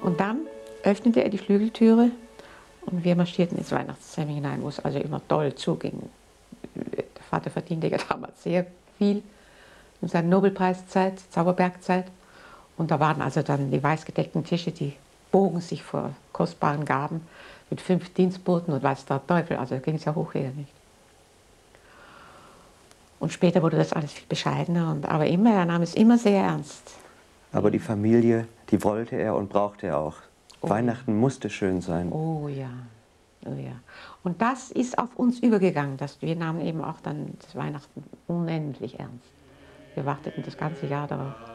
Und dann öffnete er die Flügeltüre und wir marschierten ins Weihnachtszimmer hinein, wo es also immer toll zuging. Der Vater verdiente ja damals sehr viel in seiner Nobelpreiszeit, Zauberbergzeit. Und da waren also dann die weißgedeckten Tische, die bogen sich vor kostbaren Gaben mit 5 Dienstboten und weiß der Teufel, also ging es ja hoch her nicht. Und später wurde das alles viel bescheidener, aber immer, er nahm es immer sehr ernst. Aber die Familie, die wollte er und brauchte er auch. Oh. Weihnachten musste schön sein. Oh ja, oh ja. Und das ist auf uns übergegangen, dass wir nahmen eben auch dann das Weihnachten unendlich ernst. Wir warteten das ganze Jahr darauf.